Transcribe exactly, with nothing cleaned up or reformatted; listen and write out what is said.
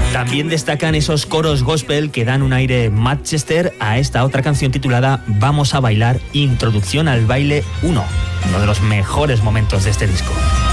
También destacan esos coros gospel que dan un aire Manchester a esta otra canción titulada Vamos a bailar, introducción al baile uno, uno de los mejores momentos de este disco.